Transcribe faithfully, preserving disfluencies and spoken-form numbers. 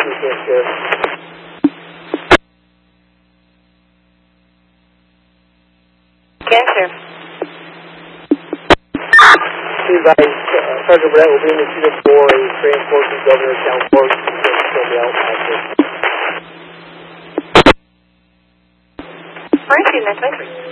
weekend, Sheriff. Yes, sir. By uh, Sergeant Brett will be in the unit for a transport to Governor Town Park. Where is he, Miss White?